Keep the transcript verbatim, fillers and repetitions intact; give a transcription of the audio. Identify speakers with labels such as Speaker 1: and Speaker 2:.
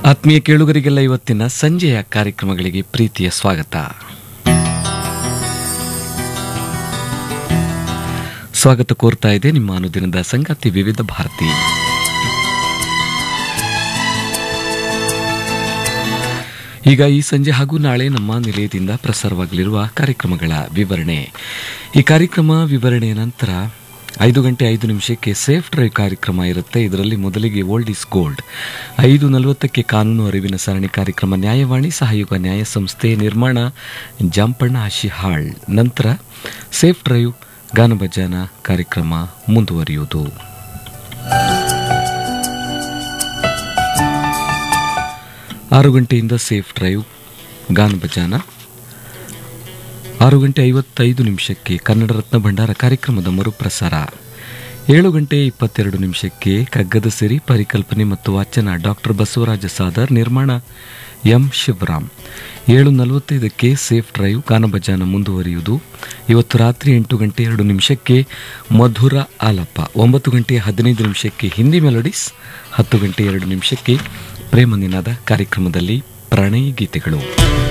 Speaker 1: ಆತ್ಮೀಯ ಕೇಳುಗರಿಗೆಲ್ಲ ಇವತ್ತಿನ ಸಂಜೆಯ ಕಾರ್ಯಕ್ರಮಗಳಿಗೆ ಪ್ರೀತಿಯ ಸ್ವಾಗತ. ಸ್ವಾಗತ ಕೋರ್ತಾ ಇದೆ ನಿಮ್ಮ ಅನುದಿನದ ಸಂಗಾತಿ ವಿವಿಧ ಭಾರತಿ. ಈಗ ಈ ಸಂಜೆ ಹಾಗೂ ನಾಳೆ ನಮ್ಮ ನಿಲಯದಿಂದ ಪ್ರಸಾರವಾಗಲಿರುವ ಕಾರ್ಯಕ್ರಮಗಳ ವಿವರಣೆ. ಈ ಕಾರ್ಯಕ್ರಮ ವಿವರಣೆಯ ನಂತರ ಐದು ಗಂಟೆ ಐದು ನಿಮಿಷಕ್ಕೆ ಸೇಫ್ ಡ್ರೈವ್ ಕಾರ್ಯಕ್ರಮ ಇರುತ್ತೆ. ಇದರಲ್ಲಿ ಮೊದಲಿಗೆ ಓಲ್ಡ್ ಇಸ್ ಗೋಲ್ಡ್, ಐದು ನಲವತ್ತಕ್ಕೆ ಕಾನೂನು ಅರಿವಿನ ಸರಣಿ ಕಾರ್ಯಕ್ರಮ ನ್ಯಾಯವಾಣಿ ಸಹಯೋಗ ನ್ಯಾಯ ಸಂಸ್ಥೆ ನಿರ್ಮಾಣ ಜಾಂಪಣ್ಣ ಆಶಿಹಾಳ್. ನಂತರ ಸೇಫ್ ಡ್ರೈವ್ ಗಾನಭಜಾನ ಕಾರ್ಯಕ್ರಮ ಮುಂದುವರಿಯುವುದು. ಆರು ಗಂಟೆಯಿಂದ ಸೇಫ್ ಡ್ರೈವ್ ಗಾನಭಜಾನ, ಆರು ಗಂಟೆ ಐವತ್ತೈದು ನಿಮಿಷಕ್ಕೆ ಕನ್ನಡ ರತ್ನ ಭಂಡಾರ ಕಾರ್ಯಕ್ರಮದ ಮರುಪ್ರಸಾರ, ಏಳು ಗಂಟೆ ಇಪ್ಪತ್ತೆರಡು ನಿಮಿಷಕ್ಕೆ ಕಗ್ಗದ ಸಿರಿ ಪರಿಕಲ್ಪನೆ ಮತ್ತು ವಾಚನ ಡಾಕ್ಟರ್ ಬಸವರಾಜ ಸಾದರ್, ನಿರ್ಮಾಣ ಎಂ ಶಿವರಾಮ್. ಏಳು ನಲವತ್ತೈದಕ್ಕೆ ಸೇಫ್ ಡ್ರೈವ್ ಗಾನಭಜಾನ ಮುಂದುವರಿಯುವುದು. ಇವತ್ತು ರಾತ್ರಿ ಎಂಟು ಗಂಟೆ ಎರಡು ನಿಮಿಷಕ್ಕೆ ಮಧುರ ಆಲಪ, ಒಂಬತ್ತು ಗಂಟೆ ಹದಿನೈದು ನಿಮಿಷಕ್ಕೆ ಹಿಂದಿ ಮೆಲೋಡಿಸ್, ಹತ್ತು ಗಂಟೆ ಎರಡು ನಿಮಿಷಕ್ಕೆ ಪ್ರೇಮ ನಿನಾದ ಕಾರ್ಯಕ್ರಮದಲ್ಲಿ ಪ್ರಣಯ ಗೀತೆಗಳು.